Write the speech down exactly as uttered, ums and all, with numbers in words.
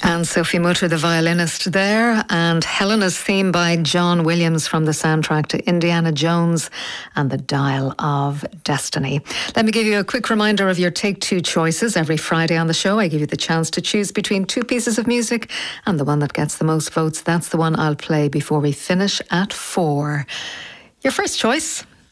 And Sophie Mutter, the violinist there, and Helena's theme by John Williams from the soundtrack to Indiana Jones and the Dial of Destiny. Let me give you a quick reminder of your Take Two choices. Every Friday on the show, I give you the chance to choose between two pieces of music, and the one that gets the most votes, that's the one I'll play before we finish at four. Your first choice